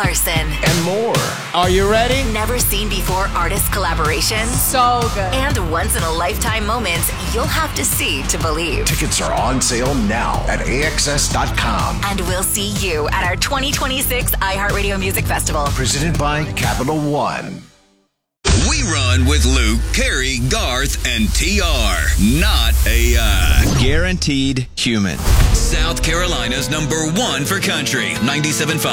Larson. And more. Are you ready? Never seen before artist collaborations. So good. And once in a lifetime moments you'll have to see to believe. Tickets are on sale now at AXS.com. And we'll see you at our 2026 iHeartRadio Music Festival. Presented by Capital One. We run with Luke, Carrie, Garth, and TR. Not AI. Guaranteed human. South Carolina's #1 for country. 97.5